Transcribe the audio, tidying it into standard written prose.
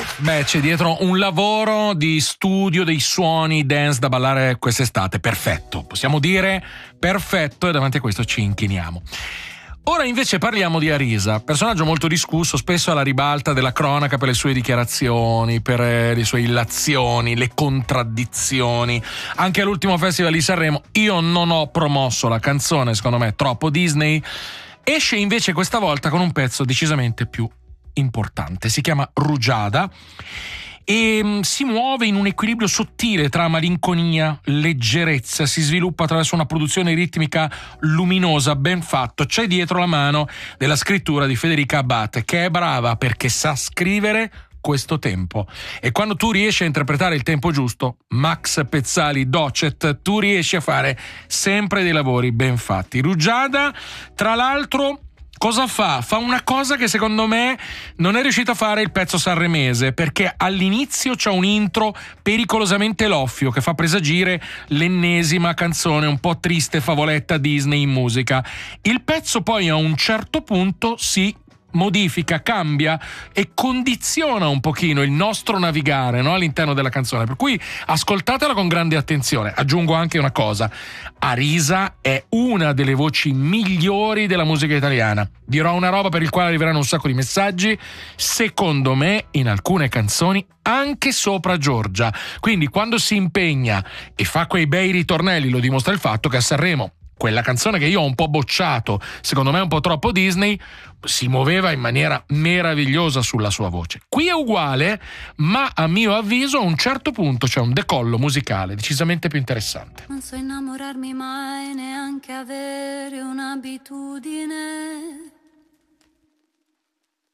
Beh, c'è dietro un lavoro di studio dei suoni dance da ballare quest'estate. Perfetto, possiamo dire perfetto, e davanti a questo ci inchiniamo. Ora invece parliamo di Arisa, personaggio molto discusso, spesso alla ribalta della cronaca per le sue dichiarazioni, per le sue illazioni, le contraddizioni. Anche all'ultimo Festival di Sanremo io non ho promosso la canzone, secondo me troppo Disney. Esce invece questa volta con un pezzo decisamente più importante, si chiama Rugiada e si muove in un equilibrio sottile tra malinconia, leggerezza, si sviluppa attraverso una produzione ritmica luminosa, ben fatto. C'è dietro la mano della scrittura di Federica Abbate, che è brava perché sa scrivere questo tempo, e quando tu riesci a interpretare il tempo giusto, Max Pezzali Docet, tu riesci a fare sempre dei lavori ben fatti. Rugiada, tra l'altro, cosa fa? Fa una cosa che secondo me non è riuscito a fare il pezzo sanremese, perché all'inizio c'è un intro pericolosamente loffio che fa presagire l'ennesima canzone un po' triste favoletta Disney in musica. Il pezzo poi a un certo punto si modifica, cambia e condiziona un pochino il nostro navigare, no? All'interno della canzone, per cui ascoltatela con grande attenzione. Aggiungo anche una cosa: Arisa è una delle voci migliori della musica italiana. Dirò una roba per il quale arriveranno un sacco di messaggi, secondo me in alcune canzoni anche sopra Giorgia, quindi quando si impegna e fa quei bei ritornelli lo dimostra il fatto che a Sanremo quella canzone che io ho un po' bocciato, secondo me un po' troppo Disney, si muoveva in maniera meravigliosa sulla sua voce. Qui è uguale, ma a mio avviso a un certo punto c'è un decollo musicale decisamente più interessante. Non so innamorarmi mai, neanche avere un'abitudine.